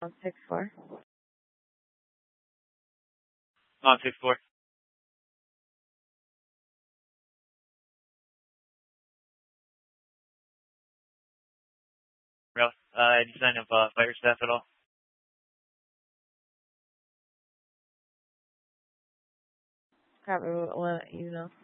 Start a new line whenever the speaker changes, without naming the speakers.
164.
164. Bro, any sign of fire staff at all?
Copy, what you know.